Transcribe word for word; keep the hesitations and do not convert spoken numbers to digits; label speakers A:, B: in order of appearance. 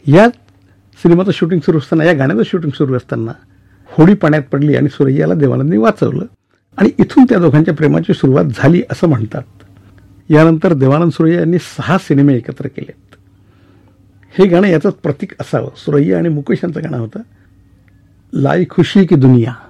A: या सिनेमाचं शूटिंग सुरू असताना, या गाण्याचं शूटिंग सुरू असताना होडी पाण्यात पडली आणि सुरैयाला देवानंदनी वाचवलं आणि इथून त्या दोघांच्या प्रेमाची सुरुवात झाली असं म्हणतात. यानंतर देवानंद सुरैया यांनी सहा सिनेमे एकत्र केलेत. हे गाणं याचंच प्रतीक असावं. सुरैया आणि मुकेश यांचं गाणं होतं लाई खुशी की दुनिया.